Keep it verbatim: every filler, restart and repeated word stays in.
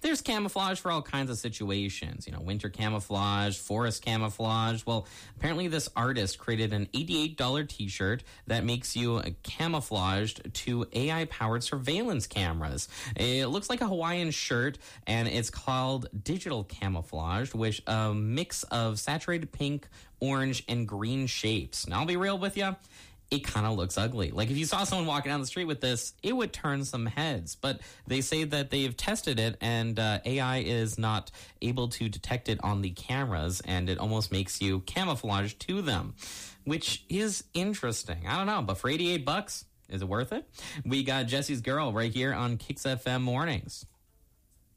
There's camouflage for all kinds of situations, you know, winter camouflage, forest camouflage. Well, apparently this artist created an eighty-eight dollars t-shirt that makes you camouflaged to A I-powered surveillance cameras. It looks like a Hawaiian shirt, and it's called digital camouflage, which a mix of saturated pink, orange, and green shapes. Now, I'll be real with you. It kind of looks ugly. Like, if you saw someone walking down the street with this, it would turn some heads. But they say that they've tested it, and uh, A I is not able to detect it on the cameras, and it almost makes you camouflage to them, which is interesting. I don't know, but for eighty-eight bucks, is it worth it? We got Jesse's Girl right here on Kicks F M Mornings.